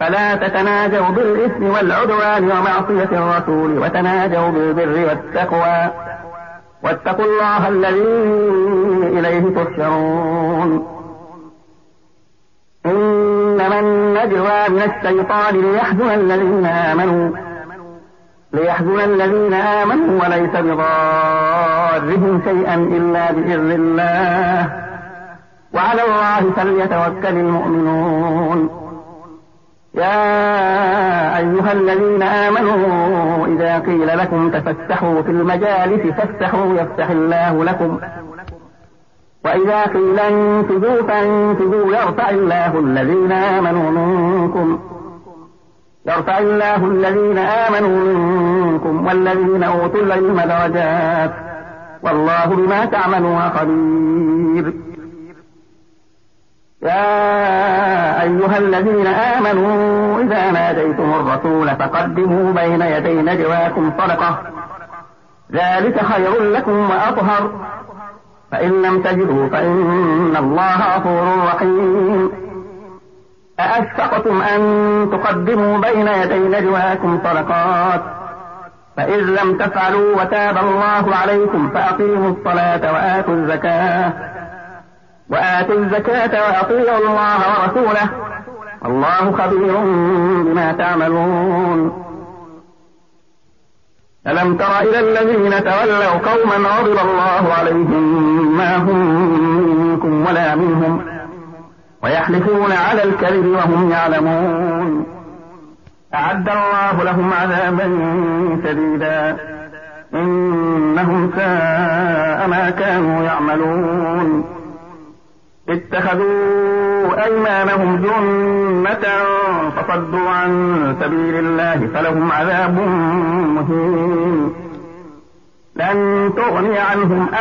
فلا تتناجوا بالإثم والعدوان ومعصية الرسول وتناجوا بالبر والتقوى واتقوا الله الذي إليه تحشرون. إنما النجوى من الشيطان ليحزن الذين آمنوا وليس بضارهم شيئا إلا بإذن الله وعلى الله فليتوكل المؤمنون. يا أيها الذين آمنوا إذا قيل لكم تفسحوا في المجالس فافسحوا يفسح الله لكم وإذا قيل انفذوا فانفذوا يرفع الله الذين آمنوا منكم والذين أوتوا العلم درجات والله بما تعملون خبير. يا أيها الذين آمنوا إذا ناديتم الرسول فقدموا بين يدي نجواكم صدقة ذلك خير لكم وأطهر فإن لم تجدوا فإن الله غفور رحيم. أأشفقتم أن تقدموا بين يدي نجواكم صدقات فإذ لم تفعلوا وتاب الله عليكم فأقيموا الصلاة وآتوا الزكاة وأطيعوا الله ورسوله والله خبير بما تعملون. ألم تر إلى الذين تولوا قوما غضب الله عليهم ما هم منكم ولا منهم ويحلفون على الكذب وهم يعلمون أعد الله لهم عذابا شديدا إنهم ساء ما كانوا يعملون. اتخذوا أيمانهم جنة فصدوا عن سبيل الله فلهم عذاب مهين لن تغني عنهم